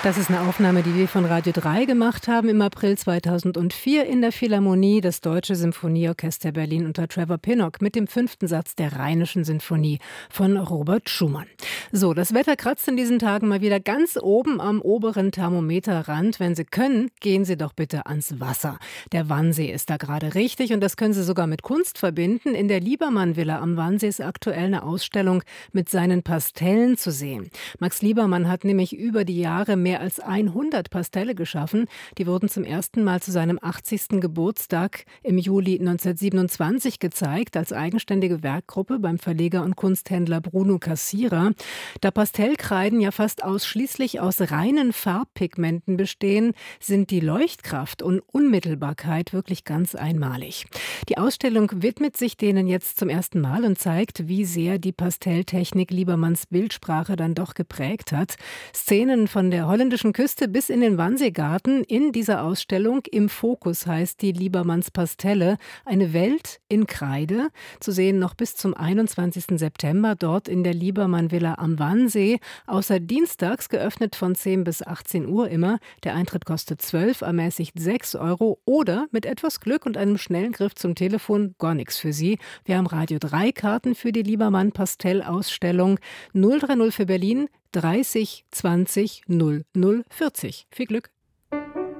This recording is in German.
Das ist eine Aufnahme, die wir von Radio 3 gemacht haben im April 2004 in der Philharmonie, das Deutsche Symphonieorchester Berlin unter Trevor Pinnock mit dem 5. Satz der Rheinischen Sinfonie von Robert Schumann. So, das Wetter kratzt in diesen Tagen mal wieder ganz oben am oberen Thermometerrand. Wenn Sie können, gehen Sie doch bitte ans Wasser. Der Wannsee ist da gerade richtig und das können Sie sogar mit Kunst verbinden. In der Liebermann-Villa am Wannsee ist aktuell eine Ausstellung mit seinen Pastellen zu sehen. Max Liebermann hat nämlich über die Jahre mehr als 100 Pastelle geschaffen. Die wurden zum ersten Mal zu seinem 80. Geburtstag im Juli 1927 gezeigt, als eigenständige Werkgruppe beim Verleger und Kunsthändler Bruno Cassira. Da Pastellkreiden ja fast ausschließlich aus reinen Farbpigmenten bestehen, sind die Leuchtkraft und Unmittelbarkeit wirklich ganz einmalig. Die Ausstellung widmet sich denen jetzt zum ersten Mal und zeigt, wie sehr die Pastelltechnik Liebermanns Bildsprache dann doch geprägt hat. Szenen von der holländischen Küste bis in den Wannseegarten in dieser Ausstellung. Im Fokus heißt die Liebermanns Pastelle, eine Welt in Kreide. Zu sehen noch bis zum 21. September dort in der Liebermann-Villa am Wannsee. Außer dienstags geöffnet von 10 bis 18 Uhr immer. Der Eintritt kostet 12, ermäßigt 6 Euro oder mit etwas Glück und einem schnellen Griff zum Telefon gar nichts für Sie. Wir haben Radio 3 Karten für die Liebermann Pastell-Ausstellung 030 für Berlin 30 20 00 40. Viel Glück!